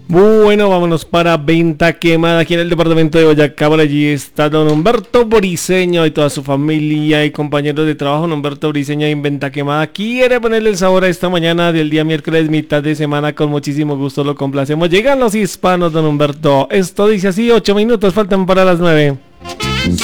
Bueno, vámonos para Venta Quemada, aquí en el departamento de Boyacá. Por allí está don Humberto Briseño y toda su familia y compañeros de trabajo. Don Humberto Briseño en Venta Quemada quiere ponerle el sabor a esta mañana del día miércoles, mitad de semana. Con muchísimo gusto lo complacemos. Llegan los hispanos, don Humberto. Esto dice así, 8 minutos faltan para las 9.